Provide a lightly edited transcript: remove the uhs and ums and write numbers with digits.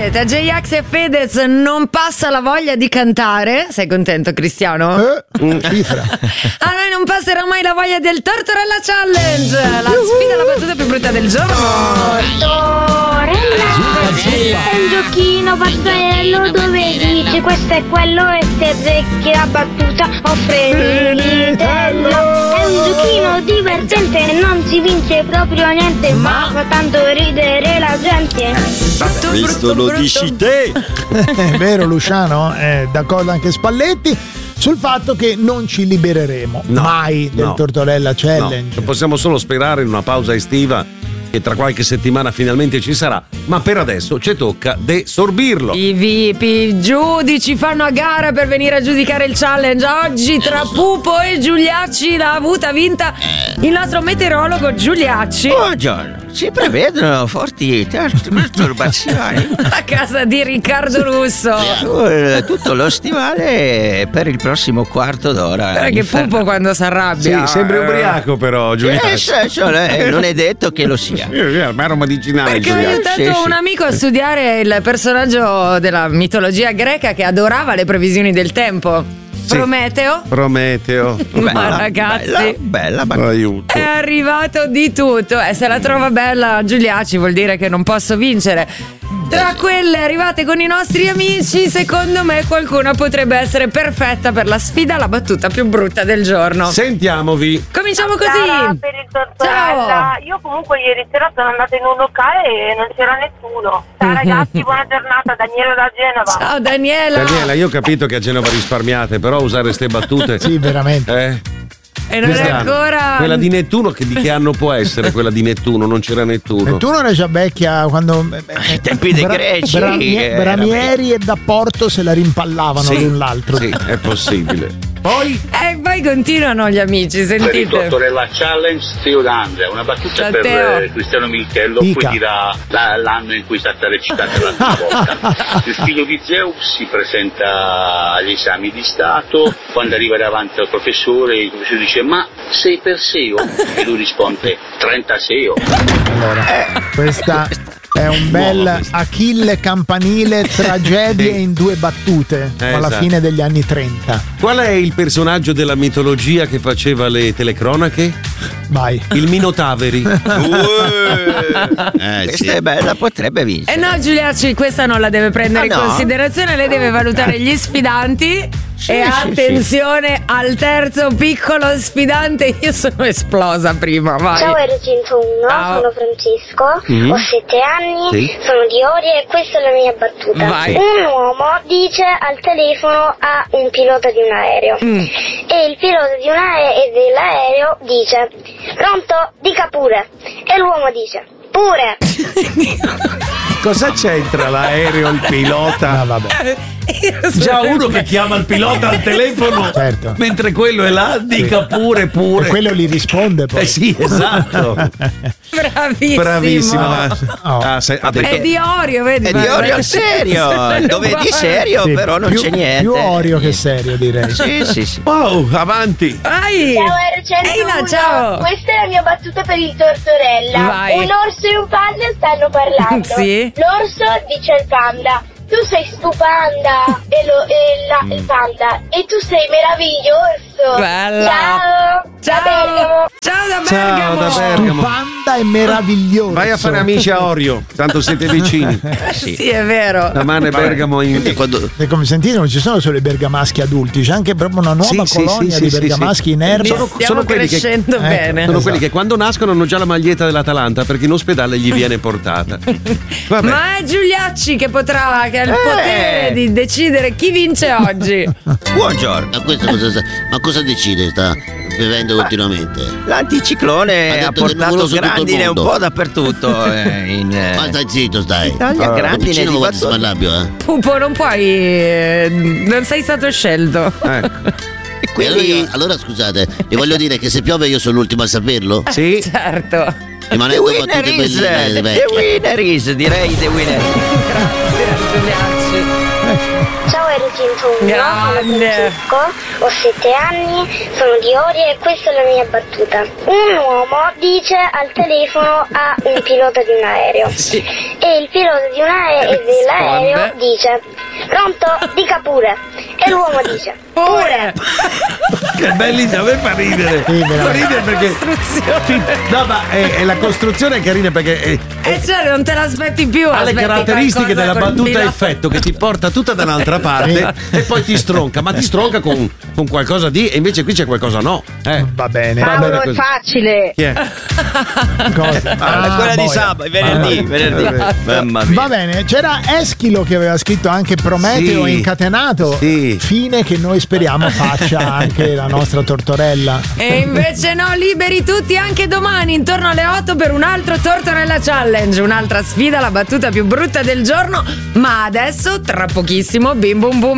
sapete, a J-Ax e Fedez non passa la voglia di cantare. Sei contento, Cristiano? Cifra. A noi non passerà mai la voglia del Tortorella Challenge, la sfida alla battuta più brutta del giorno. Tortorella è un giochino pastello dove dici questo è quello e se azzecchi la battuta offre l'itello. È un giochino divertente, non si vince proprio niente, ma fa tanto ridere la gente. Questo lo dici te. È vero, Luciano, è d'accordo anche Spalletti sul fatto che non ci libereremo mai del Tortorella Challenge. No, possiamo solo sperare in una pausa estiva che tra qualche settimana finalmente ci sarà, ma per adesso ci tocca desorbirlo. I VIP, i giudici fanno a gara per venire a giudicare il challenge. Oggi tra Pupo e Giuliacci l'ha avuta vinta il nostro meteorologo Giuliacci. Buongiorno, si prevedono forti masturbazioni a casa di Riccardo Russo. Tutto lo stivale per il prossimo quarto d'ora. Perché Pupo quando si arrabbia Sì, sembri ubriaco però, Giuliacci. Non è detto che lo sia. Ma ero medicinale. Perché ho aiutato un amico a studiare il personaggio della mitologia greca che adorava le previsioni del tempo. Prometeo. Ma ragazzi, bella. Aiuto. è arrivato di tutto. Se la trova bella Giuliacci vuol dire che non posso vincere. Tra quelle arrivate con i nostri amici, secondo me qualcuna potrebbe essere perfetta per la sfida alla battuta più brutta del giorno. Sentiamovi. Cominciamo Ciao, così. per il Tortorella. Io comunque ieri sera sono andata in un locale e non c'era nessuno. Ciao ragazzi, buona giornata, Daniela da Genova. Ciao Daniela. Daniela, io ho capito che a Genova risparmiate, però usare ste battute. Sì, veramente. E non è ancora. Quella di Nettuno, di che anno può essere quella di Nettuno? Non c'era Nettuno. Nettuno era già vecchia quando ai tempi dei greci. Bramieri e da Porto se la rimpallavano l'un l'altro. Sì, è possibile. Poi continuano gli amici, sentite. Per il Tortorella Challenge, Teo D'Andrea, una battuta Ciao, per Teo. Cristiano Militello, Dica. poi dirà l'anno in cui è stata recitata l'altra volta. Il figlio di Zeus si presenta agli esami di Stato, quando arriva davanti al professore, il professore dice: ma sei Perseo? E lui risponde: 36. Allora, questa è un bel Achille campanile, tragedia in due battute, alla esatto. fine degli anni 30. qual è il personaggio della mitologia che faceva le telecronache? Vai. Il Minotaveri. Questa è bella, potrebbe vincere. No, Giuliacci, questa non la deve prendere in considerazione, lei deve valutare gli sfidanti. E attenzione al terzo piccolo sfidante. Io sono esplosa prima, vai. Ciao R101, sono Francesco, ho 7 anni, sono di Oria e questa è la mia battuta. Vai. Un uomo dice al telefono a un pilota di un aereo e il pilota dell'aereo dice: pronto, dica pure. E l'uomo dice: pure. Cosa c'entra l'aereo, il pilota? Vabbè. Già uno che chiama il pilota al telefono, Certo. mentre quello è là, dica pure. E quello gli risponde poi. Sì, esatto. Bravissimo. Bravissima. Oh. È di Orio, vedi? È di Orio al serio. Dove di serio, Sì, però non più, c'è niente. Più Orio che serio, direi. Sì. Wow, avanti. Vai. Ciao R101, Eila, ciao. questa è la mia battuta per il Tortorella. Vai. Un orso e un panda stanno parlando. Sì. L'orso dice al panda: tu sei stupenda, il panda, e tu sei meraviglioso. Bella. Ciao da Bergamo. Ciao da Bergamo. Stupanda e meraviglioso. Vai a fare amici a Orio, tanto siete vicini. Sì, è vero. Da Mane Bergamo in E come sentite non ci sono solo i bergamaschi adulti, c'è anche proprio una nuova colonia di bergamaschi in erba. Stiamo crescendo bene. Sono quelli che quando nascono hanno già la maglietta dell'Atalanta perché in ospedale gli viene portata. Vabbè. Ma è Giuliacci che ha il potere di decidere chi vince oggi. Buongiorno. Ma cosa decide? Sta bevendo continuamente? L'anticiclone ha portato grandine un po' dappertutto. Ma stai zitto, stai. Italia, grandine vicino di quando si battute. arrabbia, Pupo, non puoi. Non sei stato scelto. E quindi allora scusate, vi voglio dire che se piove io sono l'ultimo a saperlo. Sì. Certo. Rimanendo battute belline the winner is, direi the winner. Grazie Giuliacci. Ciao ero Tintuno, sono Francesco, ho 7 anni, sono di Oria e questa è la mia battuta. Un uomo dice al telefono a un pilota di un aereo e il pilota di dell'aereo dice: pronto, dica pure. E l'uomo dice: pure. Che belli, a me fa ridere. Fa ridere perché no, ma è la costruzione è carina perché cioè non te l'aspetti più. ha le caratteristiche della battuta a effetto che ti porta tutta da un'altra parte e poi ti stronca, ma ti stronca con qualcosa di, e invece qui c'è qualcosa no. Va bene. Paolo, è facile. Chi è? Cosa? Quella di sabato, venerdì. Mamma mia. Va bene, c'era Eschilo che aveva scritto anche Prometeo incatenato. Fine che noi speriamo faccia anche la nostra Tortorella. E invece no, liberi tutti anche domani intorno alle 8 per un altro Tortorella Challenge, un'altra sfida, la battuta più brutta del giorno. Ma adesso, tra pochissimo, Bim Bum Boom